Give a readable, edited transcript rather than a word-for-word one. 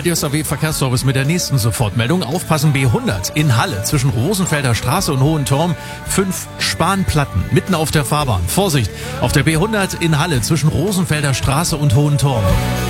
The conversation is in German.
Radio SAW Verkehrsservice mit der nächsten Sofortmeldung. Aufpassen, B100 in Halle zwischen Rosenfelder Straße und Hohentorm. 5 Spanplatten mitten auf der Fahrbahn. Vorsicht, auf der B100 in Halle zwischen Rosenfelder Straße und Hohentorm.